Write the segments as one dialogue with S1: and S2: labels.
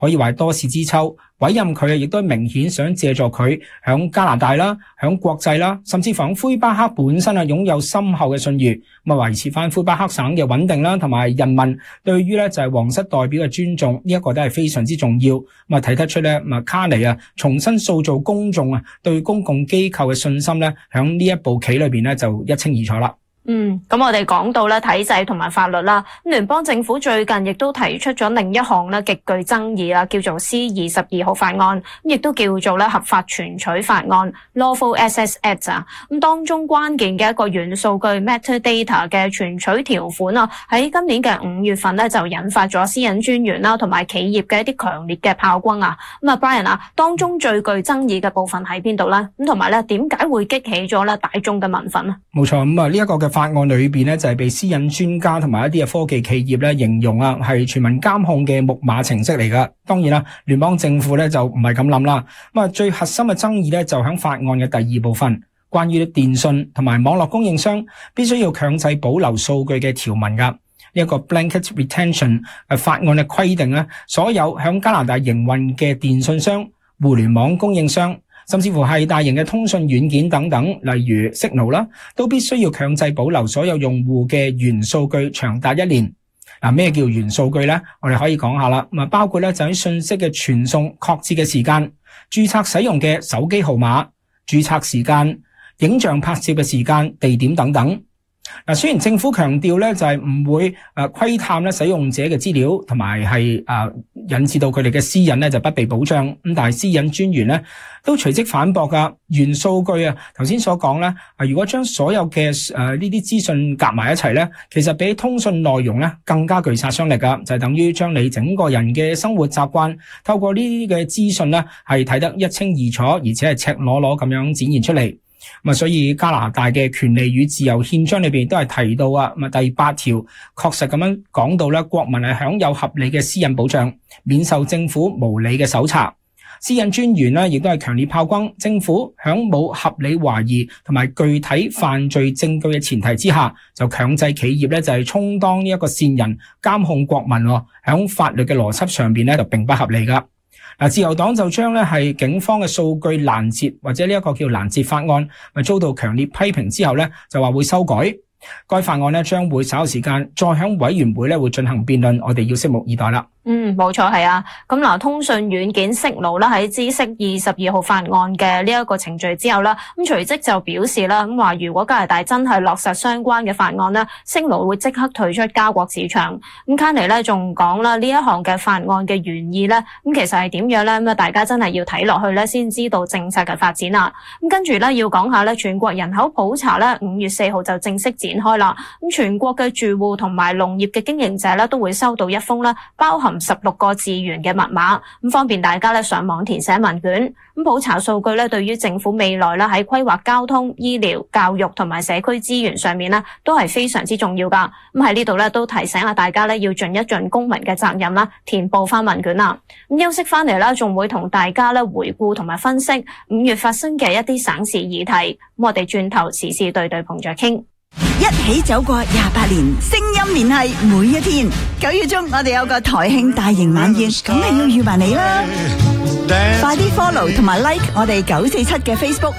S1: 可以話多事之秋。委任佢亦都明顯想借助佢響加拿大啦、響國際啦，甚至乎魁北克本身擁有深厚嘅信譽，咁維持翻魁北克省嘅穩定啦，同埋人民對於咧就係皇室代表嘅尊重，呢一個都係非常之重要。咁睇得出咧，卡尼重新塑造公眾對公共機構嘅信心咧，響呢一步棋裏邊咧就一清二楚啦。
S2: 咁我哋講到咧體制同埋法律啦，咁聯邦政府最近亦都提出咗另一項咧極具爭議啦，叫做 C-22 號法案，咁亦都叫做咧合法存取法案 Lawful Access Act 啊。咁當中關鍵嘅一個元數據 metadata 嘅存取條款啊，喺今年嘅5月份咧就引發咗私隱專員啦同埋企業嘅一啲強烈嘅炮轟啊。咁Brian 啊，當中最具爭議嘅部分喺邊度咧？咁同埋咧點解會激起咗咧大眾嘅民憤啊？
S1: 冇錯，咁呢一個嘅法案裏邊咧就係被私隱專家同埋一啲嘅科技企業咧形容係全民監控嘅木馬程式嚟噶。當然啦，聯邦政府咧就唔係咁諗啦。咁最核心嘅爭議咧就喺法案嘅第2部分，關於電信同埋網絡供應商必須要強制保留數據嘅條文噶。呢一個 blanket retention 法案嘅規定咧，所有喺加拿大營運嘅電信商、互聯網供應商，甚至乎係大型嘅通訊軟件等等，例如 Signal 啦，都必須要強制保留所有用戶嘅原數據長達1年。咩叫原數據呢？我哋可以講下啦。包括咧就喺信息嘅傳送確切嘅時間、註冊使用嘅手機號碼、註冊時間、影像拍攝嘅時間、地點等等。雖然政府強調咧就係唔會窺探咧使用者嘅資料，同埋係引致到佢哋嘅私隱咧就不被保障。咁但係私隱專員咧都隨即反駁噶，原數據頭先所講咧，如果將所有嘅呢啲資訊夾埋一齊咧，其實比通訊內容咧更加具殺傷力噶，就係等於將你整個人嘅生活習慣透過呢啲嘅資訊咧係睇得一清二楚，而且係赤裸裸咁樣展現出嚟。所以加拿大嘅權利與自由憲章裏邊都係提到第8條確實咁樣講到咧，國民係享有合理嘅私隱保障，免受政府無理嘅搜查。私隱專員呢亦都係強烈炮轟政府響冇合理懷疑同埋具體犯罪證據嘅前提之下，就強制企業咧就係充當呢一個線人監控國民，響法律嘅邏輯上邊咧就並不合理噶。自由黨就將咧係警方嘅數據攔截或者呢一個叫攔截法案，遭到強烈批評之後咧，就話會修改。該法案咧將會稍後時間再響委員會咧會進行辯論，我哋要拭目以待啦。
S2: 冇錯係啊。咁嗱，通訊軟件 Signal 啦喺知悉22號法案嘅呢一個程序之後啦，咁隨即就表示啦，咁話如果加拿大真係落實相關嘅法案啦，Signal 會即刻退出加國市場。咁卡尼咧仲講啦，呢一項嘅法案嘅原意咧，咁其實係點樣咧？咁大家真係要睇落去咧，先知道政策嘅發展啦。咁跟住咧要講下咧，全國人口普查咧5月4號就正式展開啦。咁全國嘅住戶同埋農業嘅經營者咧都會收到一封咧包含16個字元嘅密碼，咁方便大家咧上網填寫問卷。咁普查數據咧對於政府未來咧喺規劃交通、醫療、教育同埋社區資源上面咧都係非常之重要噶。咁喺呢度咧都提醒下大家咧要盡一盡公民嘅責任啦，填報翻問卷啦。咁休息翻嚟啦，仲會同大家咧回顧同埋分析5月發生嘅一啲省市議題。咁我哋轉頭時事對對碰着傾。
S3: 一起走過28年，聲音聯繫每一天。9月中我哋有個台慶大型晚宴，梗係要預埋你啦！快啲 follow 同埋 like 我哋947嘅 Facebook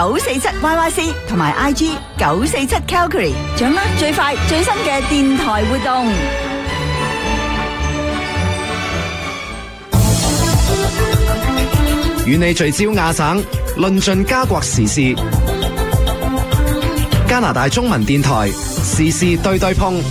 S3: 947YYC 同埋 IG 947 Calgary， 掌握最快最新嘅電台活動。
S4: 與你聚焦亞省，論盡加國時事。加拿大中文電台時事對對碰。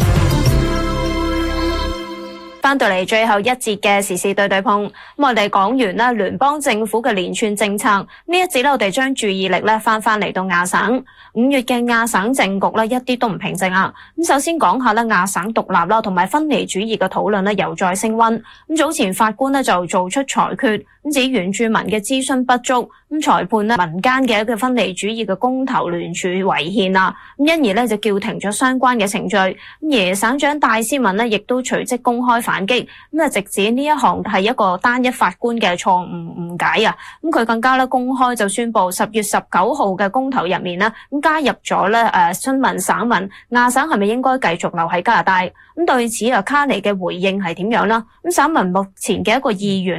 S2: 翻到嚟最後一節嘅時事對對碰，咁我哋講完啦聯邦政府嘅連串政策，呢一節咧我哋將注意力咧翻嚟到亞省。5月嘅亞省政局咧一啲都唔平靜啊！咁首先講下咧亞省獨立啦同埋分離主義嘅討論咧又再升溫。咁早前法官咧就做出裁決，咁指原住民嘅諮詢不足，咁裁判咧民間嘅一個分離主義嘅公投聯署違憲啦，咁因而咧就叫停咗相關嘅程序。咁而省長戴斯文咧亦都隨即公開反擊，咁啊直指呢一項係一個單一法官嘅錯誤誤解啊！咁佢更加咧公開就宣布10月19號嘅公投入面咧，咁加入咗咧詢問省民亞省係咪應該繼續留喺加拿大。咁對此卡尼嘅回應係點樣啦？咁省民目前嘅一個意願